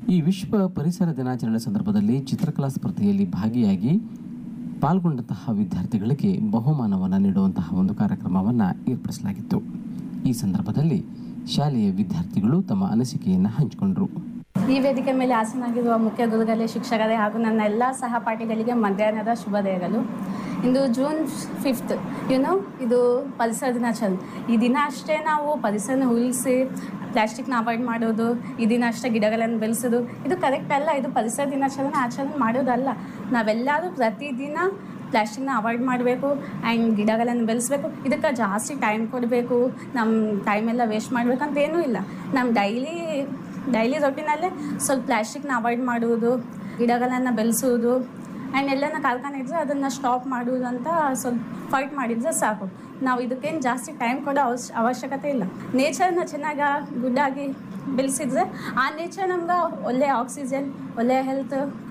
ಈ ವಿಶ್ವ ಪರಿಸರ ದಿನಾಚರಣೆ ಸಂದರ್ಭದಲ್ಲಿ ಚಿತ್ರಕಲಾ ಸ್ಪರ್ಧೆಯಲ್ಲಿ ಭಾಗಿಯಾಗಿ ಪಾಲ್ಗೊಂಡಂತಹ ವಿದ್ಯಾರ್ಥಿಗಳಿಗೆ ಬಹುಮಾನವನ್ನು ನೀಡುವಂತಹ ಒಂದು ಕಾರ್ಯಕ್ರಮವನ್ನು ಏರ್ಪಡಿಸಲಾಗಿತ್ತು. ಈ ಸಂದರ್ಭದಲ್ಲಿ ಶಾಲೆಯ ವಿದ್ಯಾರ್ಥಿಗಳು ತಮ್ಮ ಅನಿಸಿಕೆಯನ್ನು ಹಂಚಿಕೊಂಡರು. ಈ ವೇದಿಕೆ ಮೇಲೆ ಆಸೀನರಾಗಿರುವ ಮುಖ್ಯ ಗುರುಗಳೇ, ಶಿಕ್ಷಕರೇ ಹಾಗೂ ನನ್ನ ಎಲ್ಲ ಸಹಪಾಠಿಗಳಿಗೆ ಮಧ್ಯಾಹ್ನದ ಶುಭೋದಯಗಳು. ಇಂದು ಜೂನ್ 5th, ಇದು ಪರಿಸರ ದಿನಾಚರಣೆ. ಈ ದಿನ ಅಷ್ಟೇ ನಾವು ಪರಿಸರನ ಉಳಿಸಿ ಪ್ಲಾಸ್ಟಿಕ್ನ ಅವಾಯ್ಡ್ ಮಾಡೋದು, ಈ ದಿನ ಅಷ್ಟೇ ಗಿಡಗಳನ್ನು ಬೆಳೆಸೋದು ಇದು ಕರೆಕ್ಟ್ ಅಲ್ಲ. ಇದು ಪರಿಸರ ದಿನಾಚರಣೆ ಆಚರಣೆ ಮಾಡೋದಲ್ಲ. ನಾವೆಲ್ಲರೂ ಪ್ರತಿದಿನ ಪ್ಲಾಸ್ಟಿಕ್ನ ಅವಾಯ್ಡ್ ಮಾಡಬೇಕು ಆ್ಯಂಡ್ ಗಿಡಗಳನ್ನು ಬೆಳೆಸಬೇಕು. ಇದಕ್ಕೆ ಜಾಸ್ತಿ ಟೈಮ್ ಕೊಡಬೇಕು, ನಮ್ಮ ಟೈಮೆಲ್ಲ ವೇಸ್ಟ್ ಮಾಡಬೇಕಂತ ಏನೂ ಇಲ್ಲ. ನಮ್ಮ ಡೈಲಿ ರೊಟೀನಲ್ಲೇ ಸ್ವಲ್ಪ ಪ್ಲಾಸ್ಟಿಕ್ನ ಅವಾಯ್ಡ್ ಮಾಡುವುದು, ಗಿಡಗಳನ್ನು ಬೆಳೆಸುವುದು ಆ್ಯಂಡ್ ಎಲ್ಲನ ಕಾರ್ಖಾನೆ ಇದ್ದರೆ ಅದನ್ನು ಸ್ಟಾಪ್ ಮಾಡುವುದು ಅಂತ ಸ್ವಲ್ಪ ಫೈಟ್ ಮಾಡಿದರೆ ಸಾಕು. ನಾವು ಇದಕ್ಕೇನು ಜಾಸ್ತಿ ಟೈಮ್ ಕೊಡೋ ಅವಶ್ಯಕತೆ ಇಲ್ಲ. ನೇಚರ್ನ ಚೆನ್ನಾಗಿ ಗುಡ್ಡಾಗಿ ಬೆಳೆಸಿದ್ರೆ ಆ ನೇಚರ್ ನಮ್ಗೆ ಒಳ್ಳೆಯ ಆಕ್ಸಿಜನ್, ಒಳ್ಳೆಯ ಹೆಲ್ತ್